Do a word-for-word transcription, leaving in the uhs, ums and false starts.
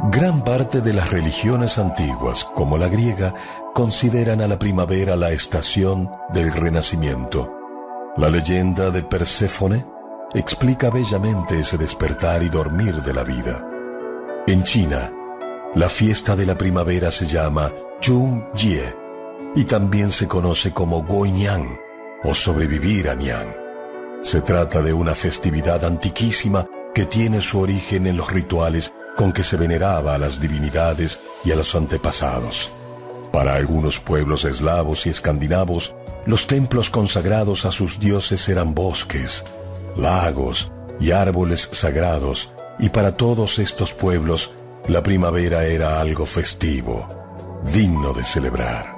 Gran parte de las religiones antiguas, como la griega, consideran a la primavera la estación del renacimiento. La leyenda de Perséfone explica bellamente ese despertar y dormir de la vida. En China, la fiesta de la primavera se llama Chungjie y también se conoce como Guoyuan o sobrevivir a Nian. Se trata de una festividad antiquísima que tiene su origen en los rituales con que se veneraba a las divinidades y a los antepasados. Para algunos pueblos eslavos y escandinavos, los templos consagrados a sus dioses eran bosques, lagos y árboles sagrados, y para todos estos pueblos, la primavera era algo festivo, digno de celebrar.